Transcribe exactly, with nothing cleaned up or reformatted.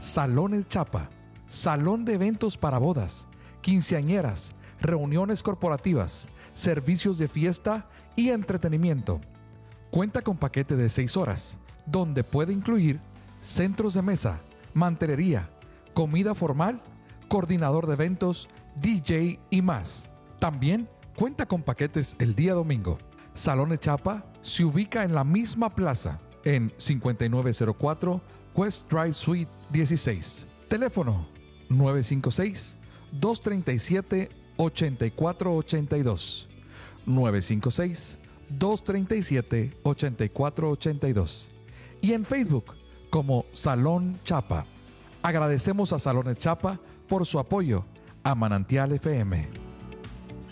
Salones Chapa, salón de eventos para bodas, quinceañeras, reuniones corporativas, servicios de fiesta y entretenimiento. Cuenta con paquete de seis horas, donde puede incluir centros de mesa, mantelería, comida formal, coordinador de eventos, D J y más. También cuenta con paquetes el día domingo. Salones Chapa se ubica en la misma plaza, en cincuenta y nueve cero cuatro West Drive Suite dieciséis. Teléfono nueve cinco seis, dos tres siete, ocho cuatro ocho dos. nueve cinco seis, dos tres siete, ocho cuatro ocho dos. Y en Facebook como Salón Chapa. Agradecemos a Salones Chapa por su apoyo a Manantial F M.